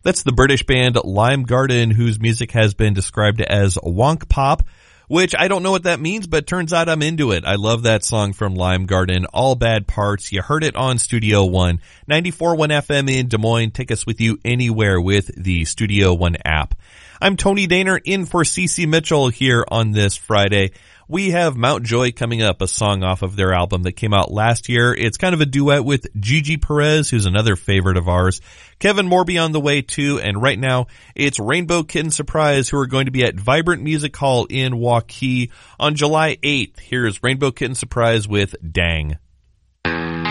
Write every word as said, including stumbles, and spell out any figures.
That's the British band Lime Garden, whose music has been described as wonk pop, which I don't know what that means, but turns out I'm into it. I love that song from Lime Garden, All Bad Parts. You heard it on Studio One, ninety-four point one F M in Des Moines. Take us with you anywhere with the Studio One app. I'm Tony Daner in for Cece Mitchell here on this Friday. We have Mount Joy coming up, a song off of their album that came out last year. It's kind of a duet with Gigi Perez, who's another favorite of ours. Kevin Morby on the way too, and right now it's Rainbow Kitten Surprise, who are going to be at Vibrant Music Hall in Waukee on July eighth. Here's Rainbow Kitten Surprise with Dang.